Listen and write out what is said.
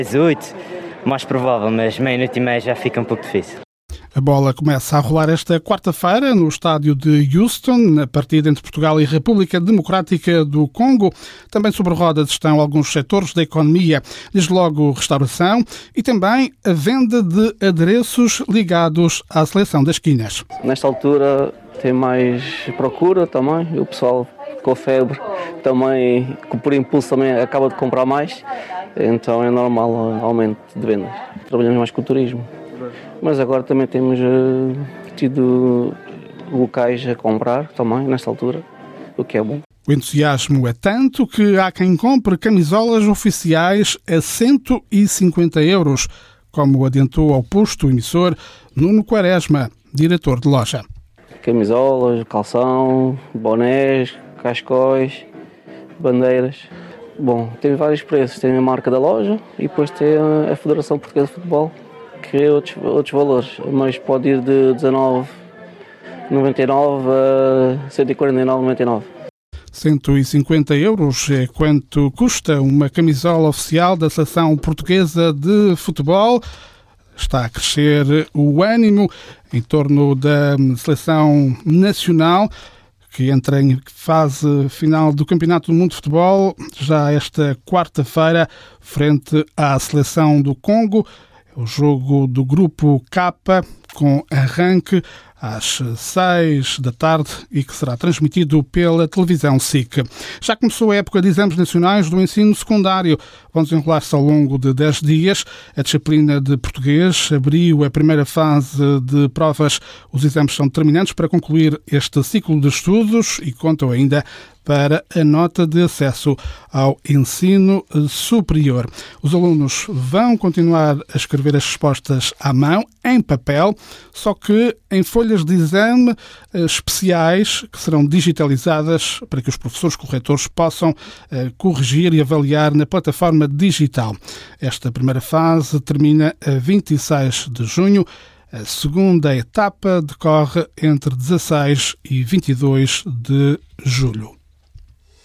18, mais provável, mas meia-noite e meia já fica um pouco difícil. A bola começa a rolar esta quarta-feira no estádio de Houston, na partida entre Portugal e República Democrática do Congo. Também sobre rodas estão alguns setores da economia, desde logo restauração e também a venda de adereços ligados à seleção das quinas. Nesta altura tem mais procura também, o pessoal com febre também, por impulso também acaba de comprar mais, então é normal o aumento de vendas. Trabalhamos mais com o turismo. Mas agora também temos tido locais a comprar também, nesta altura, o que é bom. O entusiasmo é tanto que há quem compre camisolas oficiais a 150 €, como adiantou ao posto emissor Nuno Quaresma, diretor de loja. Camisolas, calção, bonés, cascóis, bandeiras. Bom, tem vários preços. Tem a marca da loja e depois tem a Federação Portuguesa de Futebol, que é outros valores, mas pode ir de 19,99 a 149,99. 150 € é quanto custa uma camisola oficial da Seleção Portuguesa de Futebol. Está a crescer o ânimo em torno da Seleção Nacional, que entra em fase final do Campeonato do Mundo de Futebol, já esta quarta-feira, frente à Seleção do Congo. O jogo do Grupo K, com arranque às 6 da tarde e que será transmitido pela televisão SIC. Já começou a época de exames nacionais do ensino secundário. Vão desenrolar-se ao longo de 10 dias. A disciplina de português abriu a primeira fase de provas. Os exames são determinantes para concluir este ciclo de estudos e contam ainda para a nota de acesso ao ensino superior. Os alunos vão continuar a escrever as respostas à mão, em papel, só que em folhas de exame especiais que serão digitalizadas para que os professores corretores possam corrigir e avaliar na plataforma digital. Esta primeira fase termina a 26 de junho. A segunda etapa decorre entre 16 e 22 de julho.